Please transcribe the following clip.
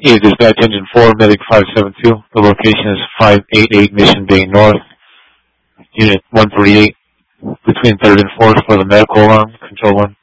Here, dispatch engine 4, medic 572. The location is 588 Mission Bay North. Unit 138 between 3rd and 4th for the medical alarm. Control 1.